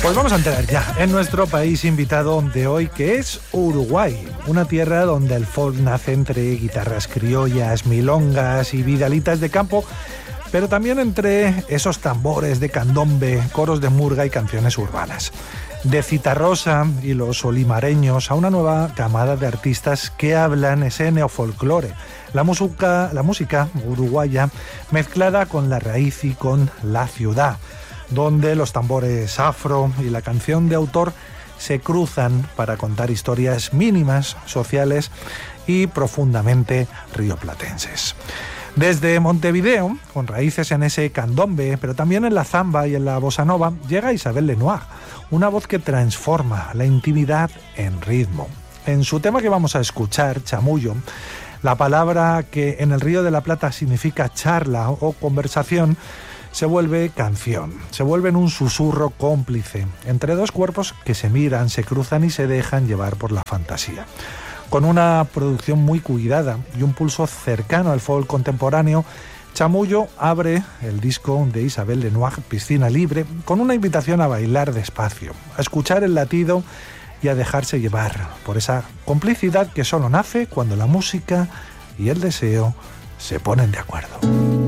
Pues vamos a entrar ya en nuestro país invitado de hoy, que es Uruguay, una tierra donde el folk nace entre guitarras criollas, milongas y vidalitas de campo, pero también entre esos tambores de candombe, coros de murga y canciones urbanas. De Citarrosa y los olimareños a una nueva camada de artistas que hablan ese neofolclore, la música uruguaya mezclada con la raíz y con la ciudad, donde los tambores afro y la canción de autor se cruzan para contar historias mínimas, sociales y profundamente rioplatenses. Desde Montevideo, con raíces en ese candombe, pero también en la zamba y en la bossa nova, llega Isabel Lenoir, una voz que transforma la intimidad en ritmo. En su tema que vamos a escuchar, Chamullo, la palabra que en el Río de la Plata significa charla o conversación, se vuelve canción, se vuelve en un susurro cómplice entre dos cuerpos que se miran, se cruzan y se dejan llevar por la fantasía. Con una producción muy cuidada y un pulso cercano al folk contemporáneo, Chamullo abre el disco de Isabel Lenoir, Piscina Libre, con una invitación a bailar despacio, a escuchar el latido y a dejarse llevar por esa complicidad que solo nace cuando la música y el deseo se ponen de acuerdo.